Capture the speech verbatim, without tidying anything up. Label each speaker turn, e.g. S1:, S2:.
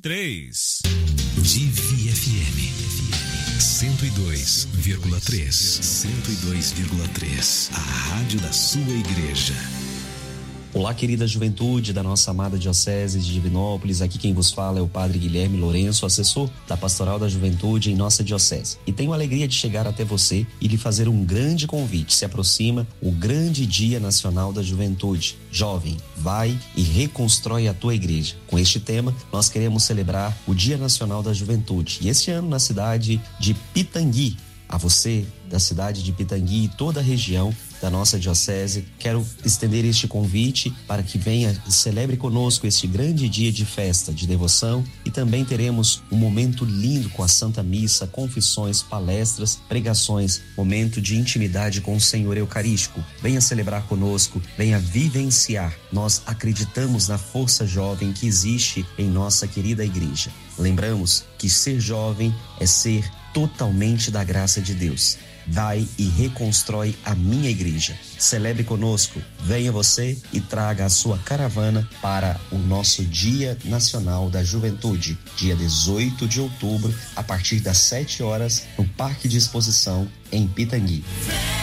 S1: três.
S2: Divi F M cento e dois vírgula três. cento e dois vírgula três. A rádio da sua igreja.
S3: Olá, querida juventude da nossa amada Diocese de Divinópolis. Aqui quem vos fala é o Padre Guilherme Lourenço, assessor da Pastoral da Juventude em nossa Diocese. E tenho a alegria de chegar até você e lhe fazer um grande convite. Se aproxima o grande Dia Nacional da Juventude. Jovem, vai e reconstrói a tua igreja. Com este tema, nós queremos celebrar o Dia Nacional da Juventude. E este ano na cidade de Pitangui. A você da cidade de Pitangui e toda a região da nossa diocese, quero estender este convite para que venha e celebre conosco este grande dia de festa, de devoção, e também teremos um momento lindo com a Santa Missa, confissões, palestras, pregações, momento de intimidade com o Senhor Eucarístico. Venha celebrar conosco, venha vivenciar. Nós acreditamos na força jovem que existe em nossa querida igreja. Lembramos que ser jovem é ser totalmente da graça de Deus. Vai e reconstrói a minha igreja. Celebre conosco, venha você e traga a sua caravana para o nosso Dia Nacional da Juventude, dia dezoito de outubro, a partir das sete horas, no Parque de Exposição em Pitangui.